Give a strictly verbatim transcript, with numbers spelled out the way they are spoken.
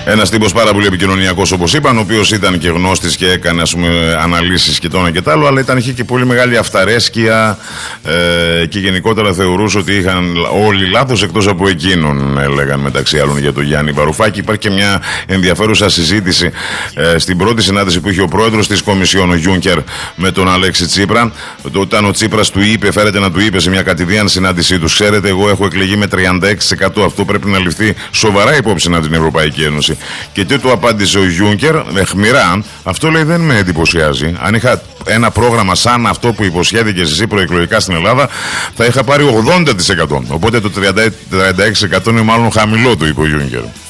Ένας τύπος πάρα πολύ επικοινωνιακός, όπως είπαν, ο οποίος ήταν και γνώστης και έκανε, ας πούμε, αναλύσεις και το ένα και το άλλο, αλλά ήταν, είχε και πολύ μεγάλη αυταρέσκεια ε, και γενικότερα θεωρούσε ότι είχαν όλοι λάθος εκτός από εκείνον, έλεγαν μεταξύ άλλων για τον Γιάννη Βαρουφάκη. Υπάρχει και μια ενδιαφέρουσα συζήτηση ε, στην πρώτη συνάντηση που είχε ο πρόεδρος της Κομισιόν, ο Γιούνκερ, με τον Αλέξη Τσίπρα. Όταν ο Τσίπρας του είπε, φέρεται να του είπε σε μια κατηδίαν συνάντησή του, ξέρετε, εγώ έχω εκλεγεί με τριάντα έξι τοις εκατό, αυτό πρέπει να ληφθεί σοβαρά υπόψη από την Ευρωπαϊκή Ένωση. Και τι του απάντησε ο Γιούνκερ, εχμηρά, αυτό λέει δεν με εντυπωσιάζει. Αν είχα ένα πρόγραμμα σαν αυτό που υποσχέθηκες εσύ προεκλογικά στην Ελλάδα, θα είχα πάρει ογδόντα τοις εκατό. Οπότε το τριάντα έξι τοις εκατό είναι μάλλον χαμηλό, του είπε ο Γιούνκερ.